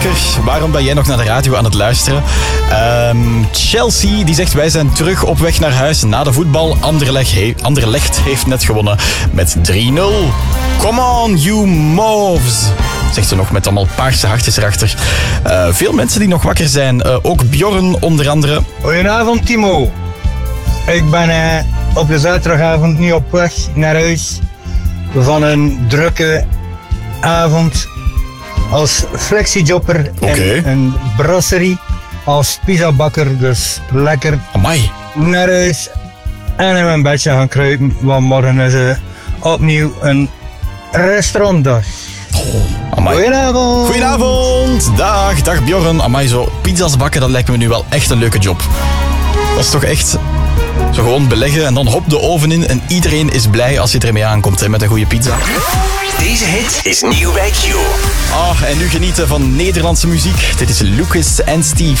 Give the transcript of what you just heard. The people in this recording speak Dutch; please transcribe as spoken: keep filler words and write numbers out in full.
Waarom ben jij nog naar de radio aan het luisteren? Um, Chelsea die zegt wij zijn terug op weg naar huis na de voetbal. Anderlecht, he- Anderlecht heeft net gewonnen met drie nul. Come on you moves, zegt ze nog met allemaal paarse hartjes erachter. Uh, veel mensen die nog wakker zijn. Uh, ook Bjorn onder andere. Goedenavond Timo. Ik ben uh, op de zaterdagavond nu op weg naar huis van een drukke avond als flexijobber okay. in een brasserie, als pizzabakker, dus lekker. Amai. Naar huis en in mijn bedje gaan kruipen, want morgen is uh, opnieuw een restaurantdag. Oh, amai. Goedenavond. Goedenavond. Dag, dag Bjorn. Amai, zo pizza's bakken, dat lijkt me nu wel echt een leuke job. Dat is toch echt zo gewoon beleggen en dan hop de oven in en iedereen is blij als je ermee aankomt hè, met een goede pizza. Deze hit is nieuw bij Q. Ah, en nu genieten van Nederlandse muziek. Dit is Lucas en Steve.